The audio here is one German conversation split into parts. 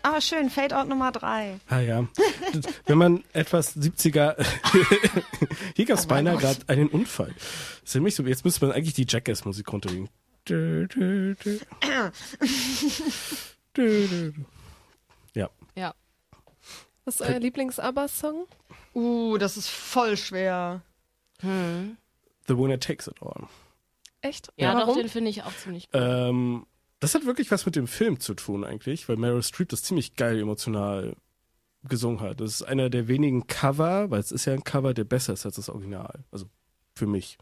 Ah, schön, Fade Out Nummer 3. Ah ja. Wenn man etwas 70er... Hier gab es beinahe gerade einen Unfall. Das ist nämlich so, jetzt müsste man eigentlich die Jackass-Musik runterlegen. Ja. Ja. Was ist euer Lieblings-ABBA-Song? Das ist voll schwer. The Winner Takes It All. Echt? Ja, Warum? doch, den finde ich auch ziemlich gut. Das hat wirklich was mit dem Film zu tun eigentlich, weil Meryl Streep das ziemlich geil emotional gesungen hat. Das ist einer der wenigen Cover, weil es ist ja ein Cover, der besser ist als das Original. Also für mich.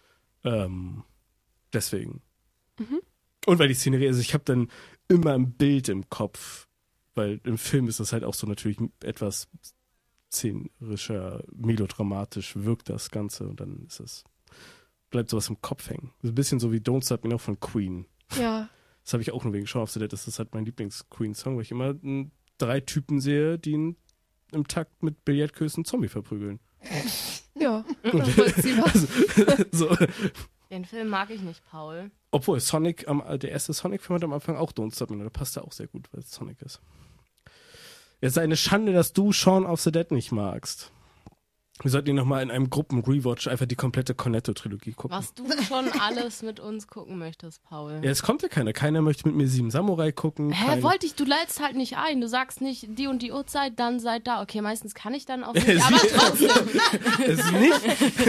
Deswegen. Und weil die Szenerie, also ich habe dann immer ein Bild im Kopf, weil im Film ist das halt auch so natürlich etwas szenerischer, melodramatisch wirkt das Ganze und dann ist es, bleibt sowas im Kopf hängen. Das ist ein bisschen so wie Don't Stop Me Now von Queen. Ja. Das habe ich auch nur wegen Shaun of the Dead. Das ist halt mein Lieblings-Queen-Song, weil ich immer 3 Typen sehe, die im Takt mit Billardkösen einen Zombie verprügeln. Ja. Also, so. Den Film mag ich nicht, Paul. Obwohl Sonic, der erste Sonic-Film hat am Anfang auch Don't Stop Me Now. Da passt er auch sehr gut, weil es Sonic ist. Es ist eine Schande, dass du Shaun of the Dead nicht magst. Wir sollten ihn nochmal in einem Gruppen-Rewatch einfach die komplette Cornetto-Trilogie gucken. Was du schon alles mit uns gucken möchtest, Paul. Ja, es kommt ja keiner. Keiner möchte mit mir 7 Samurai gucken. Wollte ich, du leitest halt nicht ein. Du sagst nicht die und die Uhrzeit, dann seid da. Okay, meistens kann ich dann auch nicht, aber trotzdem. Es nicht.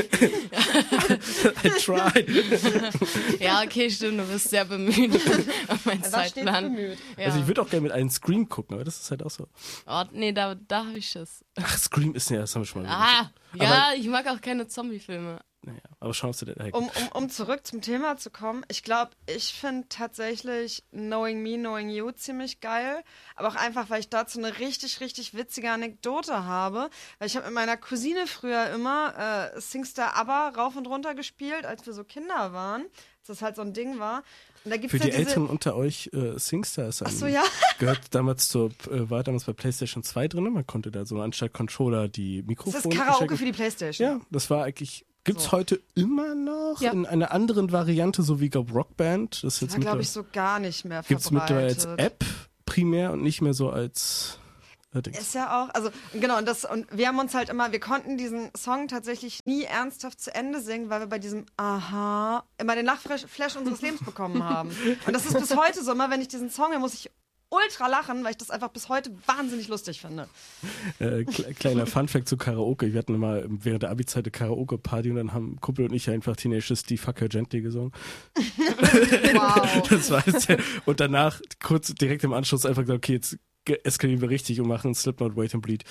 I tried. Ja, okay, stimmt, du bist sehr bemüht auf meinen Zeitplan. Ja. Also ich würde auch gerne mit einem Scream gucken, aber das ist halt auch so. Oh, nee, da habe ich Schiss. Ach, Scream ist ja, das haben wir schon mal Ja, ich mag auch keine Zombie-Filme. Naja, aber schaust du denn Um zurück zum Thema zu kommen, ich glaube, ich finde tatsächlich Knowing Me, Knowing You ziemlich geil, aber auch einfach, weil ich dazu eine richtig, richtig witzige Anekdote habe, weil ich habe mit meiner Cousine früher immer Singstar ABBA rauf und runter gespielt, als wir so Kinder waren, als das halt so ein Ding war. Und da gibt's für ja die Älteren unter euch, Singstar ist gehört damals war damals bei PlayStation 2 drin, man konnte da so anstatt Controller die Mikrofone. Das ist Karaoke für die PlayStation. Ja, das war eigentlich, gibt's heute immer noch Ja. in einer anderen Variante, so wie Rockband. Das war, glaube ich, so gar nicht mehr verbreitet. Gibt's mittlerweile als App primär und nicht mehr so als Dings. Ist ja auch, also genau, und wir haben uns halt immer, wir konnten diesen Song tatsächlich nie ernsthaft zu Ende singen, weil wir bei diesem Aha immer den Lachflash unseres Lebens bekommen haben. Und das ist bis heute so, immer wenn ich diesen Song höre, muss ich ultra lachen, weil ich das einfach bis heute wahnsinnig lustig finde. Kleiner Funfact zu Karaoke. Wir hatten immer während der Abi-Zeit eine Karaoke-Party und dann haben Kumpel und ich einfach Tenacious D Fuck Her Gently gesungen. Wow. Das war es. Und danach kurz direkt im Anschluss einfach gesagt, okay, jetzt eskalieren wir richtig und machen Slipknot Wait and Bleed.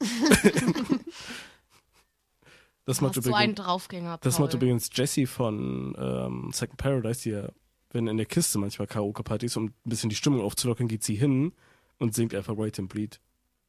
Das macht so einen Draufgänger, Paul. Das macht übrigens Jessie von Second Paradise, die ja, wenn in der Kiste manchmal Karaoke-Partys, um ein bisschen die Stimmung aufzulockern, geht sie hin und singt einfach Wait and Bleed.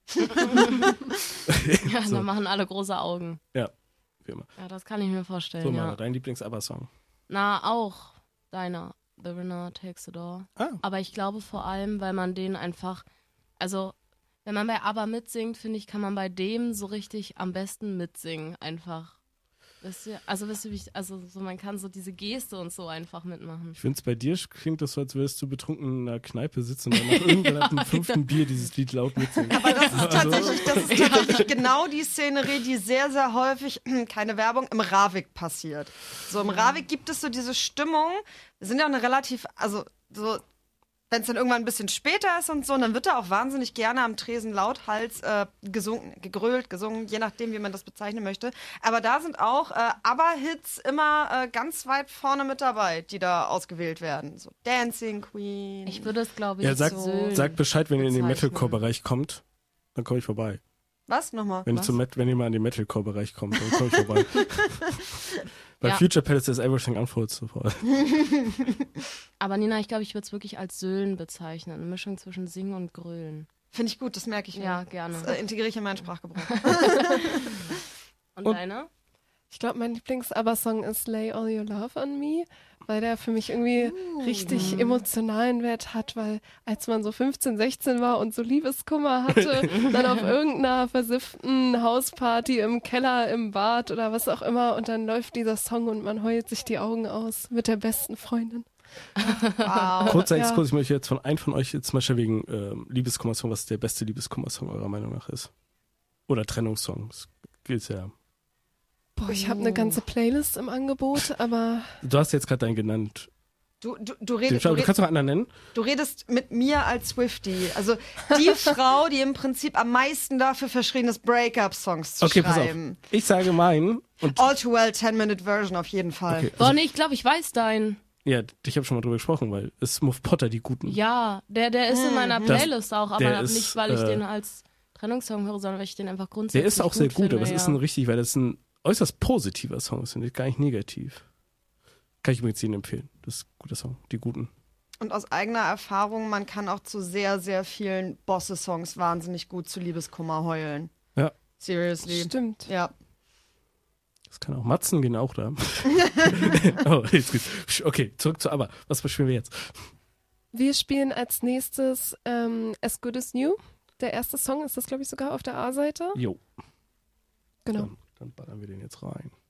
Ja, so. Dann machen alle große Augen. Ja, wie immer. Ja, das kann ich mir vorstellen, So, ja. Mara, dein Lieblings-ABBA-Song? Na, auch deiner. The Winner Takes It All. Ah. Aber ich glaube vor allem, weil man den einfach, also wenn man bei ABBA mitsingt, finde ich, kann man bei dem so richtig am besten mitsingen, einfach. Wisst ihr, wie ich, so man kann so diese Geste und so einfach mitmachen. Ich finde es bei dir klingt das so, als würdest du betrunken in einer Kneipe sitzen und dann nach irgendwann ab dem 5. Bier dieses Lied laut mitsingen. Aber das ist tatsächlich genau die Szenerie, die sehr, sehr häufig, keine Werbung, im Ravik passiert. So im Ravik gibt es so diese Stimmung, wir sind ja auch eine relativ, also so, wenn es dann irgendwann ein bisschen später ist und so, dann wird da auch wahnsinnig gerne am Tresen lauthals gesungen, gegrölt, gesungen, je nachdem, wie man das bezeichnen möchte. Aber da sind auch ABBA-Hits immer ganz weit vorne mit dabei, die da ausgewählt werden. So Dancing Queen. Ich würde es, glaube ich, ja, sag Bescheid, wenn ihr in den Metalcore-Bereich kommt, dann komme ich vorbei. Was? Nochmal? Wenn ihr mal in den Metalcore-Bereich kommt, dann komme ich vorbei. Bei Future Palace is everything unfolds sofort. Aber Nina, ich glaube, ich würde es wirklich als Söhlen bezeichnen. Eine Mischung zwischen Singen und Grölen. Finde ich gut, das merke ich mir. Ja, gerne. Das integriere ich in meinen Sprachgebrauch. Und deine? Ich glaube, mein Lieblings-ABBA-Song ist Lay All Your Love on Me, weil der für mich irgendwie richtig emotionalen Wert hat, weil als man so 15, 16 war und so Liebeskummer hatte, dann auf irgendeiner versifften Hausparty im Keller, im Bad oder was auch immer und dann läuft dieser Song und man heult sich die Augen aus mit der besten Freundin. Wow. Kurzer Ja. Exkurs, ich möchte jetzt von einem von euch jetzt mal schnell wegen Liebeskummer-Song, was der beste Liebeskummer-Song eurer Meinung nach ist. Oder Trennungssong. Das gilt ja. Boah, ich habe eine ganze Playlist im Angebot, aber Du hast jetzt gerade deinen genannt. Du Du redest, kannst noch einen anderen nennen? du redest mit mir als Swiftie. Also die Frau, die im Prinzip am meisten dafür verschrien ist, Breakup-Songs zu Okay, pass auf. schreiben. Ich sage meinen und All Too Well 10-Minute-Version auf jeden Fall. okay, Boah, nee, ich glaube, ich weiß deinen. ja, ich habe schon mal drüber gesprochen, weil es ist Muff Potter, die Guten. Ja, der ist in meiner Playlist auch, aber der nicht, ist, weil ich den als Trennungssong höre, sondern weil ich den einfach grundsätzlich Der ist auch sehr gut, finde, aber es ist ein richtig, weil das ein äußerst positiver Song ist und gar nicht negativ. Kann ich übrigens Ihnen empfehlen. Das ist ein guter Song, die Guten. Und aus eigener Erfahrung, man kann auch zu sehr, sehr vielen Bosse-Songs wahnsinnig gut zu Liebeskummer heulen. Ja. Seriously. stimmt. Ja. Das kann auch Matzen gehen auch da. Oh, jetzt geht's. Okay, zurück zu Aber. Was spielen wir jetzt? Wir spielen als nächstes As Good As New. Der erste Song ist das, glaube ich, sogar auf der A-Seite. Jo, Genau. dann ballern wir den jetzt rein.